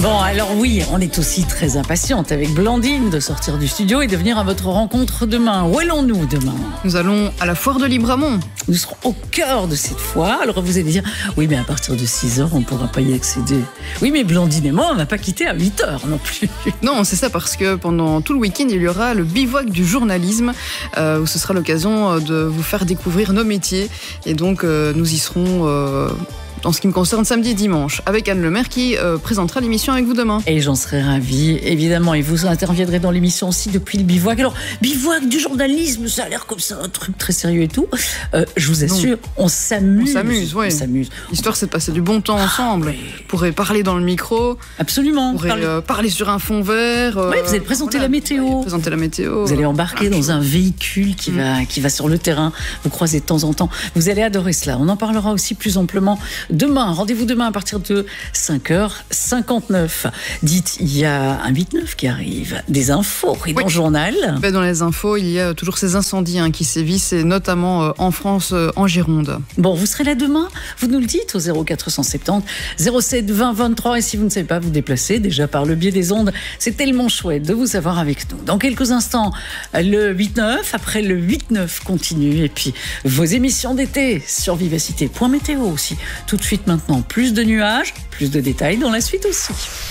Bon, alors oui, on est aussi très impatiente avec Blandine de sortir du studio et de venir à votre rencontre demain. Où allons-nous demain ? Nous allons à la foire de Libramont. Nous serons au cœur de cette foire. Alors vous allez dire, oui mais à partir de 6h, on ne pourra pas y accéder. Oui mais Blandine et moi, on n'a pas quitté à 8h non plus. Non, c'est ça, parce que pendant tout le week-end, il y aura le bivouac du journalisme, où ce sera l'occasion de vous faire découvrir nos métiers. Et donc, nous y serons... en ce qui me concerne, samedi et dimanche, avec Anne Lemaire qui présentera l'émission avec vous demain. Et j'en serai ravie, évidemment. Et vous interviendrez dans l'émission aussi depuis le bivouac. Alors, bivouac du journalisme, ça a l'air comme ça, un truc très sérieux et tout. Je vous assure, on s'amuse. On s'amuse, oui. L'histoire, c'est de passer du bon temps ensemble. Oui. Vous pourrez parler dans le micro. Absolument. Vous pourrez parler sur un fond vert. Oui, vous allez présenter la météo. Présenter la météo. Vous allez embarquer dans un véhicule qui va sur le terrain. Vous croisez de temps en temps. Vous allez adorer cela. On en parlera aussi plus amplement demain. Rendez-vous demain à partir de 5h59. Dites, il y a un 8-9 qui arrive. Des infos et dans le journal. Dans les infos, il y a toujours ces incendies qui sévissent, et notamment en France, en Gironde. Bon, vous serez là demain. Vous nous le dites au 0470 07 20 23. Et si vous ne savez pas vous déplacer, déjà par le biais des ondes, c'est tellement chouette de vous avoir avec nous. Dans quelques instants, le 8-9. Après le 8-9 continue. Et puis, vos émissions d'été sur Vivacité.météo aussi. Tout de suite maintenant, plus de nuages, plus de détails dans la suite aussi.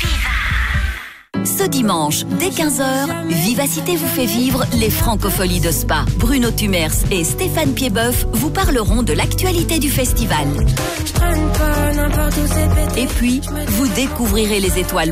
Ce dimanche, dès 15h, Vivacité vous fait vivre les Francopholies de Spa. Bruno Tumers et Stéphane Piedboeuf vous parleront de l'actualité du festival. Et puis, vous découvrirez les étoiles